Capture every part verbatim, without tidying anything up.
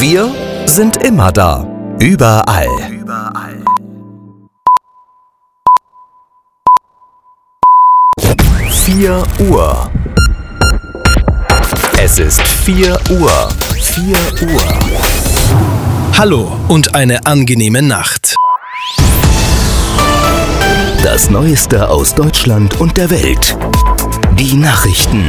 Wir sind immer da. Überall. Überall. vier Uhr. Es ist vier Uhr. vier Uhr. Hallo und eine angenehme Nacht. Das Neueste aus Deutschland und der Welt. Die Nachrichten.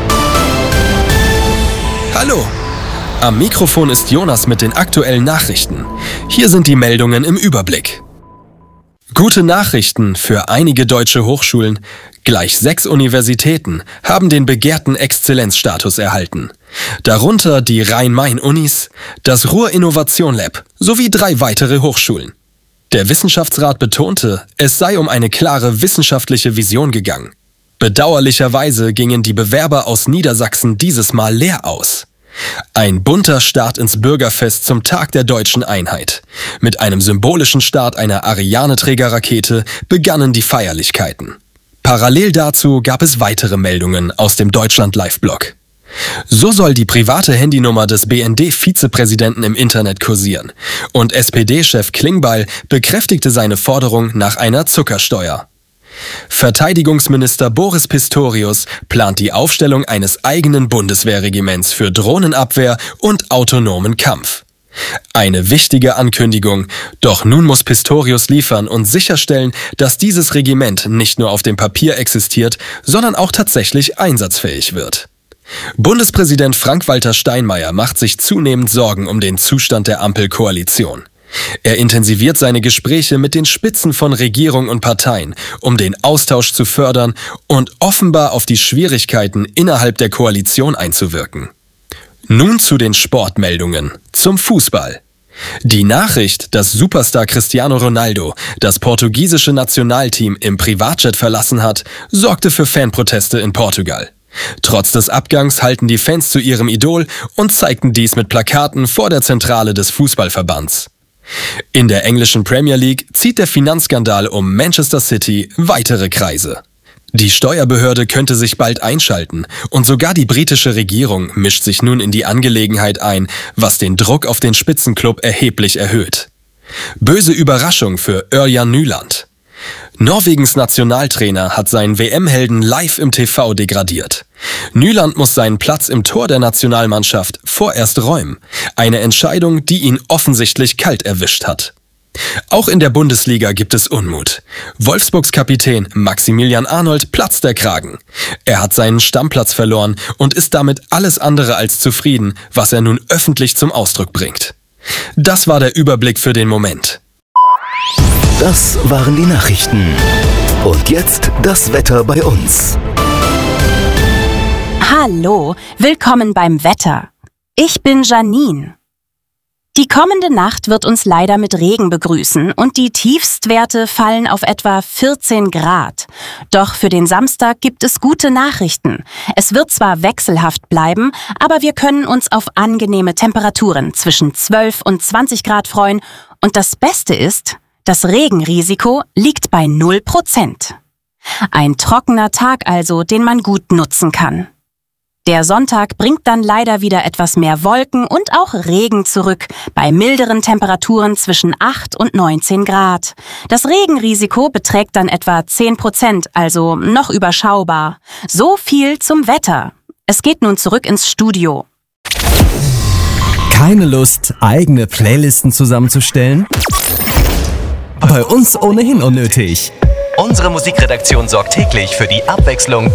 Hallo. Am Mikrofon ist Jonas mit den aktuellen Nachrichten. Hier sind die Meldungen im Überblick. Gute Nachrichten für einige deutsche Hochschulen. Gleich sechs Universitäten haben den begehrten Exzellenzstatus erhalten. Darunter die Rhein-Main-Unis, das Ruhr-Innovation Lab sowie drei weitere Hochschulen. Der Wissenschaftsrat betonte, es sei um eine klare wissenschaftliche Vision gegangen. Bedauerlicherweise gingen die Bewerber aus Niedersachsen dieses Mal leer aus. Ein bunter Start ins Bürgerfest zum Tag der deutschen Einheit. Mit einem symbolischen Start einer Ariane-Trägerrakete begannen die Feierlichkeiten. Parallel dazu gab es weitere Meldungen aus dem Deutschland-Live-Blog. So soll die private Handynummer des B N D-Vizepräsidenten im Internet kursieren. Und S P D-Chef Klingbeil bekräftigte seine Forderung nach einer Zuckersteuer. Verteidigungsminister Boris Pistorius plant die Aufstellung eines eigenen Bundeswehrregiments für Drohnenabwehr und autonomen Kampf. Eine wichtige Ankündigung, doch nun muss Pistorius liefern und sicherstellen, dass dieses Regiment nicht nur auf dem Papier existiert, sondern auch tatsächlich einsatzfähig wird. Bundespräsident Frank-Walter Steinmeier macht sich zunehmend Sorgen um den Zustand der Ampelkoalition. Er intensiviert seine Gespräche mit den Spitzen von Regierung und Parteien, um den Austausch zu fördern und offenbar auf die Schwierigkeiten innerhalb der Koalition einzuwirken. Nun zu den Sportmeldungen, zum Fußball. Die Nachricht, dass Superstar Cristiano Ronaldo das portugiesische Nationalteam im Privatjet verlassen hat, sorgte für Fanproteste in Portugal. Trotz des Abgangs halten die Fans zu ihrem Idol und zeigten dies mit Plakaten vor der Zentrale des Fußballverbands. In der englischen Premier League zieht der Finanzskandal um Manchester City weitere Kreise. Die Steuerbehörde könnte sich bald einschalten und sogar die britische Regierung mischt sich nun in die Angelegenheit ein, was den Druck auf den Spitzenklub erheblich erhöht. Böse Überraschung für Ørjan Nyland. Norwegens Nationaltrainer hat seinen W M-Helden live im T V degradiert. Nyland muss seinen Platz im Tor der Nationalmannschaft vorerst räumen. Eine Entscheidung, die ihn offensichtlich kalt erwischt hat. Auch in der Bundesliga gibt es Unmut. Wolfsburgs Kapitän Maximilian Arnold platzt der Kragen. Er hat seinen Stammplatz verloren und ist damit alles andere als zufrieden, was er nun öffentlich zum Ausdruck bringt. Das war der Überblick für den Moment. Das waren die Nachrichten. Und jetzt das Wetter bei uns. Hallo, willkommen beim Wetter. Ich bin Janine. Die kommende Nacht wird uns leider mit Regen begrüßen und die Tiefstwerte fallen auf etwa vierzehn Grad. Doch für den Samstag gibt es gute Nachrichten. Es wird zwar wechselhaft bleiben, aber wir können uns auf angenehme Temperaturen zwischen zwölf und zwanzig Grad freuen. Und das Beste ist, das Regenrisiko liegt bei null Prozent. Ein trockener Tag also, den man gut nutzen kann. Der Sonntag bringt dann leider wieder etwas mehr Wolken und auch Regen zurück, bei milderen Temperaturen zwischen acht und neunzehn Grad. Das Regenrisiko beträgt dann etwa zehn Prozent, also noch überschaubar. So viel zum Wetter. Es geht nun zurück ins Studio. Keine Lust, eigene Playlisten zusammenzustellen? Bei uns ohnehin unnötig. Unsere Musikredaktion sorgt täglich für die Abwechslung